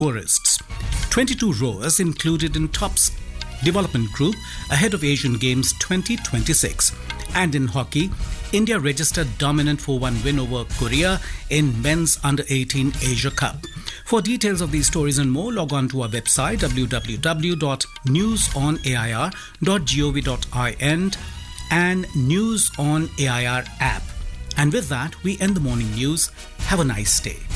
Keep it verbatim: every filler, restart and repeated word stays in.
tourists. twenty-two rowers included in TOPS development group ahead of Asian Games twenty twenty-six. And in hockey, India registered dominant four one win over Korea in men's under eighteen Asia Cup. For details of these stories and more, log on to our website w w w dot news on air dot gov dot in and News on A I R app. And with that, we end the morning news. Have a nice day.